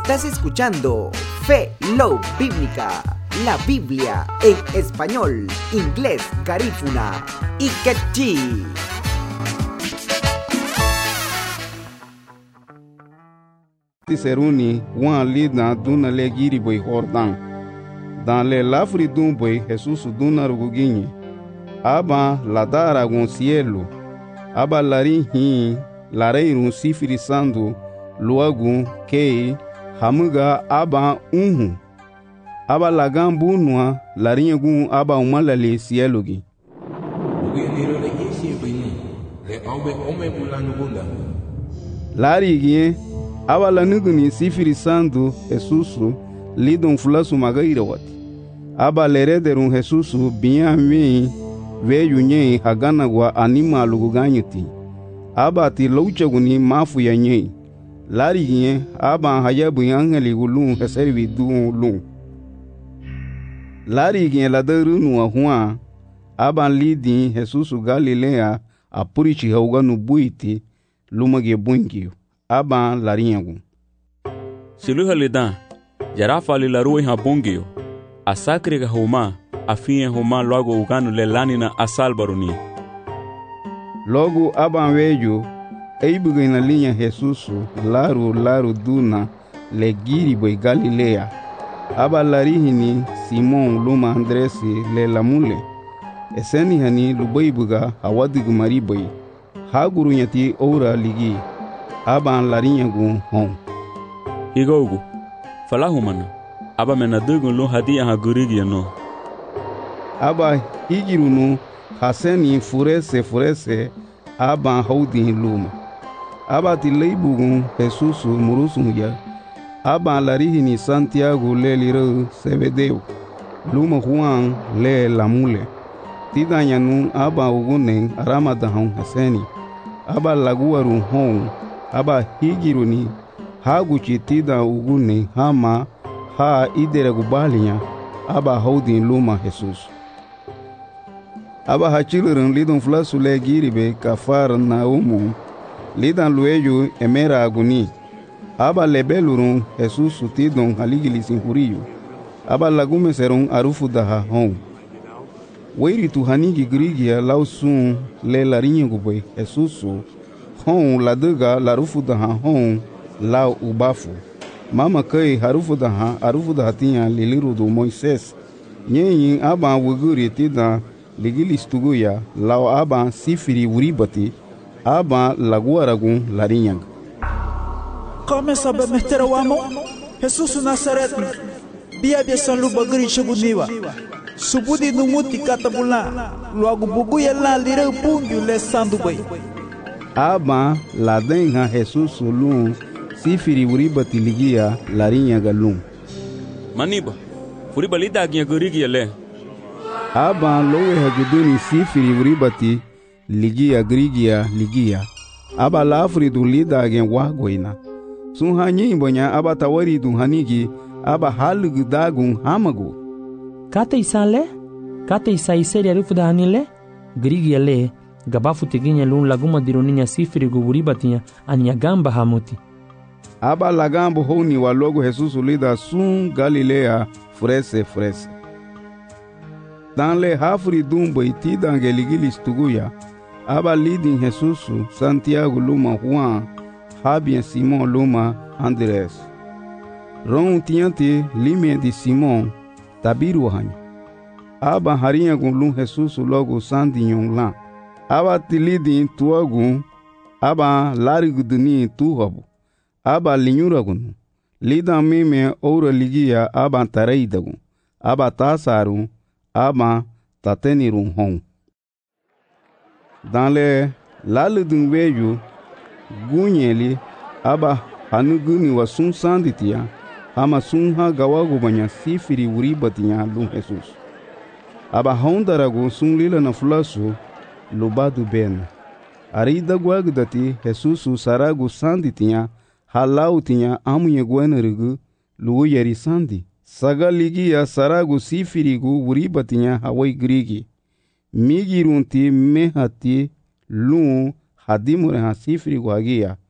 Estás escuchando Fe, Love Bíblica, la Biblia en español, inglés, garífuna y quechí. Seruni wan lidna duna le giri boy Jordan. Dans le lafri dun boy Jesus duna ruguginyi. Aba ladara gon cielo. Aba lari hi larei run sifiri sandu luagun kei hamuga aba unhu. Aba lagan bunwa larinha gun aba umalale cielo gi. Lari gi aba lanuguni sifiri sandu Jesusu lidon fulasu magaira wati. Aba lerederun Jesusu binyami veyu nye hagana gwa anima luguganyuti. Aba ti louchaguni mafu ya nye. Lari gi aba hayabu angeli gulun heservi du lun. Lari gi ladarunu ahua aba lidi Jesusu Galilea apurichi hauganu buiti lumage buingio. Aba larinhagu. Siluha lidan, jarafa lilarui ha bungio. Asakri ga homa, afinha homa logo uganu le lanina asalbaruni. Logo aba vejo, eibuga na linha Jesusu, laru duna, le giri boi Galilea. Aba larihini Simon luma Andresi le lamule. Eseni hani lubaibuga hawadigu mariboi. Haguru nyati oura ligi. Aba larinha gun hon. Higogu, falahumana. Aba menadugun lo hadia ha gurigi no. Aba higirunu haseni furese aba haudin luma. Aba tileibugun Jesusu murusun ya. Aba larihini Santiago le liro Sebedeu. Luma Juan le lamule. Tidanyanu aba ugunen aramadahon haseni. Aba laguaru hon. Aba higiruni haguchi tida ugune hama ha idere gubalinya aba haudin luma Jesus. Aba hachilurun lidon flasu le giribe kafar na umu lidan lueju emera aguni. Aba lebelurun Jesus tidon haligili sinhuriyo. Aba lagume serun arufu daha hon. Weiri tu hanigi grigia lausun le larinha gubwe Jesusu hon laduga larufu daha hon lau ubafu. Mama kai harufu daha tinha liliru do Moises. Nyenyin aba wuguri tida ligilistuguya lau aba sifiri uribati aba laguaragun larinyang. Começa a bemeter o amo Jesus Nazaret. Bia san lu bagri chaguniwa. Subudi numuti katabula. Logo bubuya la lira pungu le sandubai. Aba ladenha Jesus lum sifiri uribati ligia larinha galum. Maniba, furiba lida aginha gurigi le. Aba lowe haguduni sifiri uribati ligia grigia ligia. Aba lafri du lida agen wagoina. Sun hanyi bonya aba tawari du hanigi aba halugu dagun hamagu. Kata isa iseri arufu da hanile grigia le. Gabafu teginya lun laguma dironinya sifiri guburibatinha anya gamba hamuti. Aba lagambo honi wa logo Jesus lida sun Galilea frese. Dan le hafri dumbo itida angeligili stuguya. Aba lidin Jesus Santiago luma Juan habien Simon luma Andres. Ron tiante lime di Simon tabiru hanyo. Aba harinha gun Jesus logo sandinyon lan. Aba tilidin tuagun, aba lariguduni tuhabu, aba linyuragun, lidan mime oura ligia aba tareidagun, aba tasarun, aba tatenirun hon. Dans le laludun veju, gunyeli, aba hanuguni wa sun sanditia, ama sun ha gawagubanya sifiri uribatinya lun Jesus. Aba hondaragu sun lila na fulasu, lubadu ben. Arida guagdati Jesusu saragu sandi tinha, halau tinha amunye guenerigu, luuyeri sandi. Sagaligia saragu sifirigu uriba tinha hawai grigi. Migirunti mehati lu hadimure ha sifirigu hagia.